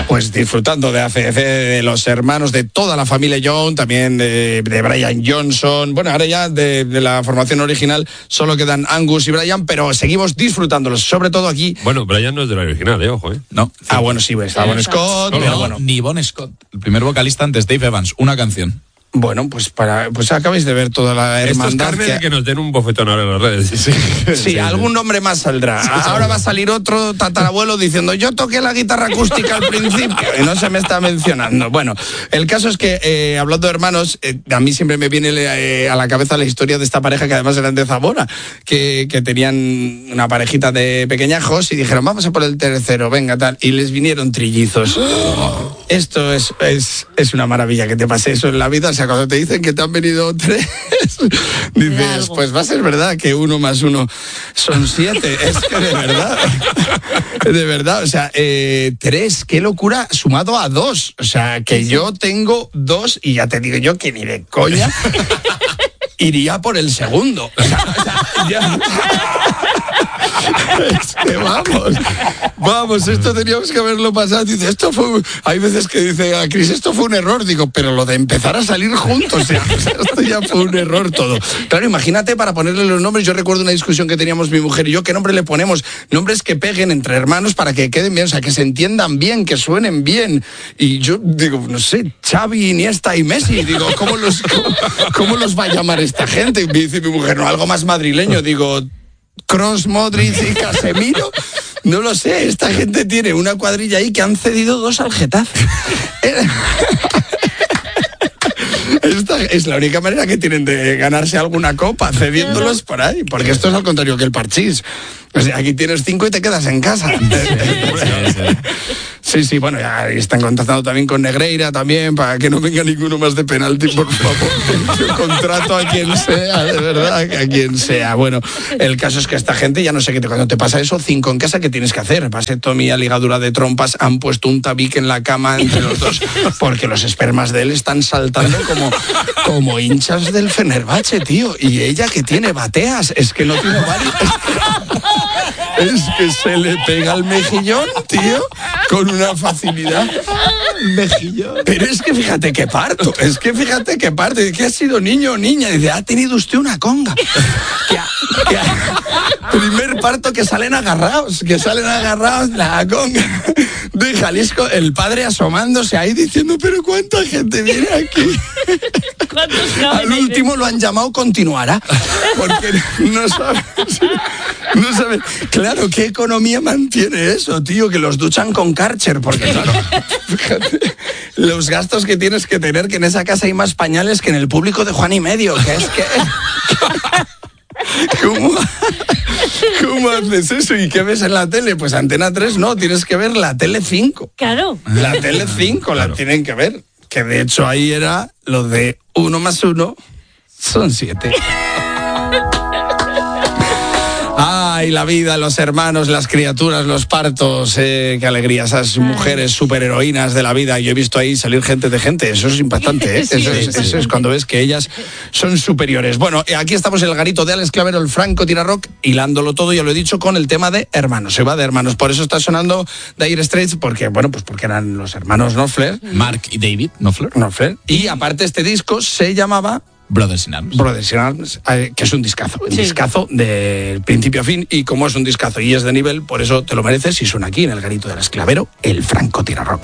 Pues disfrutando de ACDC, de los hermanos, de toda la familia Young, también de Brian Johnson. Bueno, ahora ya de la formación original solo quedan Angus y Brian, pero seguimos disfrutándolos, sobre todo aquí. Bueno, Brian no es de la original, ojo, No. Bueno, sí, está Bon Scott. No, pero bueno. ni Bon Scott, el primer vocalista antes, Dave Evans, una canción. Bueno, pues acabáis de ver toda la hermandad. Esto es carne de que nos den un bofetón ahora en las redes. Sí, algún nombre más saldrá. Ahora va a salir otro tatarabuelo diciendo yo toqué la guitarra acústica al principio y no se me está mencionando. Bueno, el caso es que, hablando de hermanos, a mí siempre me viene a la cabeza la historia de esta pareja que además eran de Zamora, que tenían una parejita de pequeñajos y dijeron vamos a por el tercero, venga tal, y les vinieron trillizos. Esto es una maravilla que te pase eso en la vida. O sea, cuando te dicen que te han venido 3, dices, pues va a ser verdad que 1 más 1 son 7. Es que de verdad, o sea, 3, qué locura, sumado a 2. O sea, que yo tengo 2 y ya te digo yo que ni de coña iría por el segundo. O sea, ya... Es que vamos, esto teníamos que haberlo pasado. Dice, hay veces que dice a Chris, esto fue un error. Digo, pero lo de empezar a salir juntos, o sea, esto ya fue un error todo. Claro, imagínate para ponerle los nombres. Yo recuerdo una discusión que teníamos mi mujer y yo, ¿qué nombre le ponemos? Nombres que peguen entre hermanos para que queden bien, o sea, que se entiendan bien, que suenen bien. Y yo digo, no sé, Xavi, Iniesta y Messi. Digo, ¿cómo los va a llamar esta gente? Y me dice mi mujer, no, algo más madrileño. Digo, Kroos, Modric y Casemiro. No lo sé, esta gente tiene una cuadrilla ahí que han cedido 2 al Getafe. Esta es la única manera que tienen de ganarse alguna copa, cediéndolos por ahí, porque esto es al contrario que el parchís. O sea, aquí tienes 5 y te quedas en casa. Sí, bueno, ya están contactando también con Negreira también, para que no venga ninguno más de penalti, por favor. Yo contrato a quien sea, de verdad, a quien sea. Bueno, el caso es que esta gente, ya no sé qué, cuando te pasa eso, 5 en casa, ¿qué tienes que hacer? Vasectomía, ligadura de trompas, han puesto un tabique en la cama entre los dos, porque los espermas de él están saltando como hinchas del Fenerbahce, tío. Y ella que tiene bateas, es que no tiene varios. Es que se le pega el mejillón, tío, con una facilidad. Mejillón. Pero es que fíjate que parto, que ha sido niño o niña. Dice, ha tenido usted una conga. Primer parto que salen agarrados la conga de Jalisco, el padre asomándose ahí diciendo, pero ¿cuánta gente viene aquí? Al último lo han llamado continuará, porque no sabe. Claro, ¿qué economía mantiene eso, tío? Que los duchan con Karcher, porque claro, fíjate, los gastos que tienes que tener, que en esa casa hay más pañales que en el público de Juan y Medio, que es que... ¿Cómo haces eso? ¿Y qué ves en la tele? Pues Antena 3 no, tienes que ver la Tele 5. Claro. La Tele 5 claro. La tienen que ver. Que de hecho ahí era lo de 1 más 1 son 7. Ay, la vida, los hermanos, las criaturas, los partos, qué alegría, esas mujeres superheroínas de la vida. Yo he visto ahí salir gente de gente, eso es impactante, ¿eh? Sí, eso es cuando ves que ellas son superiores. Bueno, aquí estamos en el garito de Alex Clavero, el Franco Tirarock, hilándolo todo, ya lo he dicho, con el tema de hermanos, se va de hermanos. Por eso está sonando Dire Straits, porque eran los hermanos Knopfler. Mark y David Knopfler. Y aparte este disco se llamaba Brothers in Arms, que es un discazo, discazo de principio a fin, y como es un discazo y es de nivel, por eso te lo mereces y suena aquí en el garito de Alex Clavero, el Franco Tirarock.